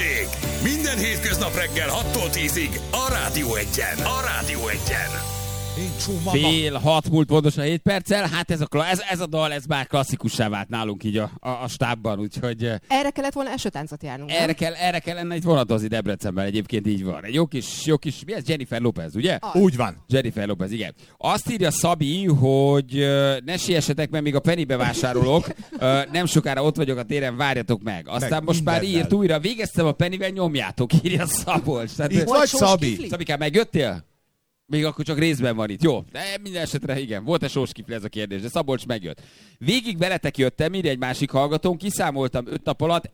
Balázsék! Minden hétköznap reggel 6-tól 10-ig a Rádió Egyen. A Rádió Egyen. Fél 6 múlt pontosan 7 perccel, hát ez a dal, ez már klasszikussá vált nálunk így a stábban, úgyhogy... Erre kellett volna esőtáncot járnunk, erre kellene itt vonatozni Debrecenben, egyébként így van. Egy jó kis, mi ez? Jennifer Lopez, ugye? Úgy van. Jennifer Lopez, igen. Azt írja Szabi, hogy ne siessetek, mert még a Pennybe vásárolok, nem sokára ott vagyok a téren, várjatok meg. Aztán most már írt újra, végeztem a Pennyben, nyomjátok, írja Szabolcs. Itt vagy, Szabi? Szabikám, megjöttél? Még akkor csak részben van itt. Jó, de minden esetre igen. Volt-e sóskifli ez a kérdés, de Szabolcs megjött. Végig veletek jöttem, írja egy másik hallgatón, kiszámoltam 5 nap alatt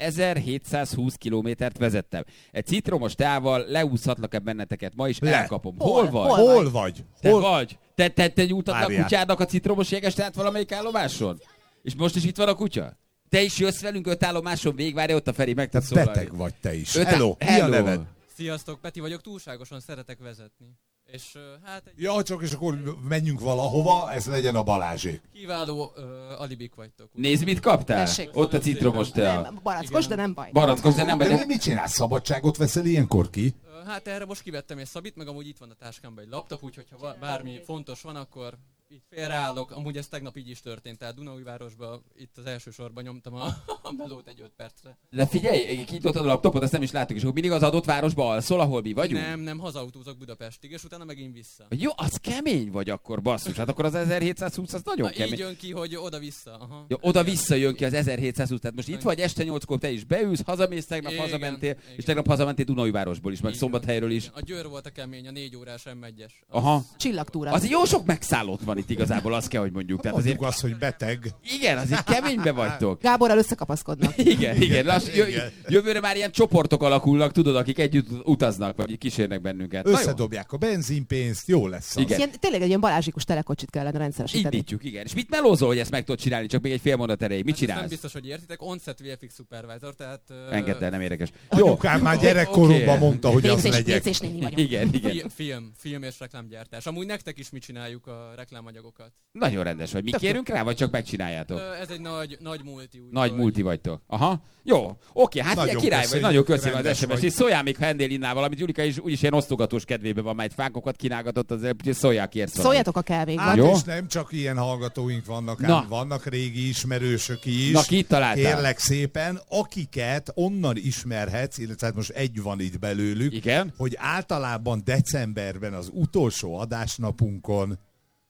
1720 kilométert vezettem. Egy citromos teával leúszhatlak-e benneteket? Ma is elkapom. Hol vagy? Te vagy? Te nyújtad a kutyádnak a citromos jéges teát valamelyik állomáson? És most is itt van a kutya? Te is jössz velünk 5 állomáson végig? Várj, ott a Feri meg tud szólalni. Beteg vagy te is. Hello, mi a neved? Sziasztok, Peti vagyok, túlságosan szeretek vezetni. És hát... Ja, csak és akkor menjünk valahova, ez legyen a Balázsék. Kiváló alibik vagytok. Nézd, mit kaptál? Tessék. Ott a citromos tea. Barackos, de nem baj. Barackos, de nem baj. De mit csinálsz? Szabadságot veszel ilyenkor ki? Hát erre most kivettem egy szabit, meg amúgy itt van a táskámban egy laptop, úgyhogy ha bármi fontos van, akkor így félreállok. Amúgy ez tegnap így is történt, tehát Dunaújvárosban itt az első sorban nyomtam a melót egy 5 percre. De figyelj, kinyitottad a laptopot, ezt nem is láttuk, és akkor mindig az adott városba alszol, ahol mi vagyunk? Nem, hazautózok Budapestig, és utána megint vissza. Jó, az kemény vagy akkor, basszus. Hát akkor az 1720 az nagyon kemény. Így jön ki, hogy oda-vissza. Aha. Ja, oda-vissza jön ki az 1720, tehát most itt vagy este 8-kor, te is beülsz, hazamész, tegnap hazamentél, és tegnap hazamentél Dunaújvárosból is, meg Szombathelyről is. A Győr volt a kemény, a 4 órás M1-es. Aha. Csillagtúra. Az jó sok megszállott van itt igazából, azt kell, hogy mondjuk. Tehát Azért az, hogy beteg. Igen, azért keménybe vagytok. Gáborral összekapaszkodnak. Igen. Jövőre már ilyen csoportok alakulnak, tudod, akik együtt utaznak, vagy kísérnek bennünket. Összedobják a benzinpénzt, jó lesz az. Igen. Tényleg egy ilyen balázsikus telekocsit kellene rendszeresíteni. Indítjuk, igen. És mit melózol, hogy ezt meg tudod csinálni? Csak még egy fél mondat erejéig. Mit csinálsz? Nem biztos, hogy értitek. On-set VFX supervisor, tehát... Engedd el, nem érdekes. Anyukám már gyerekkoromban mondta, hogy az legyek. Igen. Film és reklámgyártás. Amúgy nektek is mi csináljuk a reklámanyagokat. Nagyon rendes vagy. Mi kérünk rá, vagy csak megcsináljátok? Ez egy nagy multi. Nagy multi vagytok. Aha. Jó. Oké, hát ugye király vagy. Nagyon köszönöm az SMS-t. És szóljál még, ha ennél innál valamit. Julika is úgyis ilyen osztogatós kedvében van, majd fánkokat kínálgatott, azért szóljál kérsz valamit. Szóljatok a kávékban. Hát és nem csak ilyen hallgatóink vannak, ám vannak régi ismerősök is. Na, ki találtál? Kérlek szépen, akiket onnan ismerhetsz, illetve hát most egy van itt belőlük, igen? Hogy általában decemberben az utolsó adásnapunkon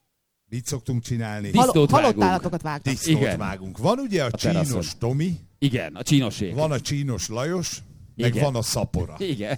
mit szoktunk csinálni? Halott állatokat vágunk. Disznót vágunk. Van ugye a Csínos Tomi. Igen, a Csínosék. Van a Csínos Lajos. Meg van a Szapora. Igen.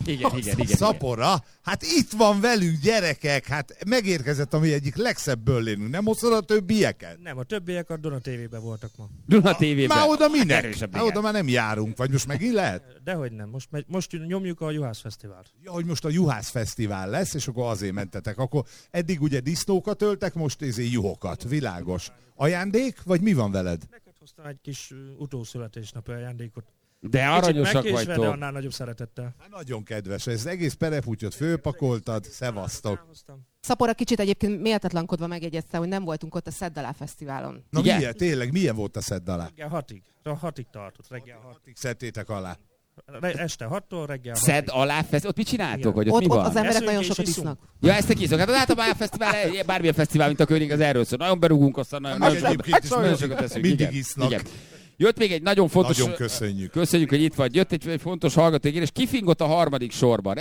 Szapora, hát itt van velünk, gyerekek, hát megérkezett a mi egyik legszebb böllénünk. Nem hoztad a többieket? Nem, a többiek a Duna TV-ben voltak ma. Duna TV-ben? Már oda minek? Oda már nem járunk, vagy most megint lehet? Dehogy nem, most nyomjuk a Juhász Fesztivált. Ja, hogy most a Juhász Fesztivál lesz, és akkor azért mentetek. Akkor eddig ugye disznókat öltek, most juhokat. Világos. Ajándék, vagy mi van veled? Neked hoztam egy kis utószületésnapi ajándékot. De aranyosak vagytok. De annál nagyobb szeretettel. Hát nagyon kedves, ez egész pereputyot fölpakoltad, szevasztok. Szapora kicsit egyébként méltatlankodva megjegyezte, hogy nem voltunk ott a Szedd alá fesztiválon. Na milyen volt a Szedd alá? Reggel 6-ig tartott, reggel 6-ig. Szedtétek alá. Este 6-tól reggel 6-ig. Szedd alá fesztivál? Ott mit csináltok? Hogy ott mi van? Az emberek nagyon sokat isznak. Ja, ezt te kiszok. Hát általában a fesztivál, bármilyen fesztivál, mint a König, az erről szól. Nagyon berúgunk, aztán nagyon sokat teszünk. Mindig isznak. Jött még egy nagyon fontos... Nagyon köszönjük. Köszönjük, hogy itt vagy. Jött egy fontos hallgató, és kifingott a harmadik sorban.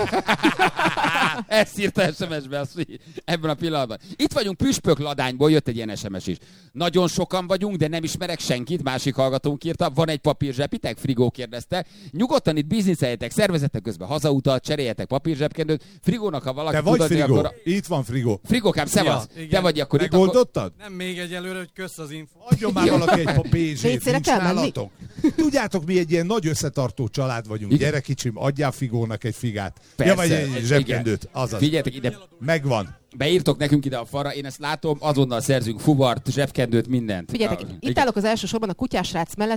Ezt írta SMS-be ebben a pillanatban. Itt vagyunk Püspök Ladányból, jött egy ilyen SMS is. Nagyon sokan vagyunk, de nem ismerek senkit, másik hallgatónk írta. Van egy papírzsepitek? Frigó kérdezte. Nyugodtan itt bizniszeljetek, szervezetek közben hazautat, cseréljetek papírzsebkendőt. Frigónak, ha valaki te vagy tudod, Frigó? akkor... Itt van Frigó. Frigókám, szevasz. Ja, te vagy akkor megoldottad? Itt. Nem még egyelőre, hogy kösz az info. Adjon már valaki egy pénzét, nincs kell nálatok. Tudjátok, mi egy ilyen nagy összetartó család vagyunk. Igen. Gyere kicsim, adjál Frigónak egy figát. Persze, vagy egy zsebkendőt. Azaz. Figyeljetek ide. Megvan. Beírtok nekünk ide a falra, én ezt látom, azonnal szerzünk fuvart, zsebkendőt, mindent. Figyeljetek, itt állok az első sorban a kutyásrác mellett,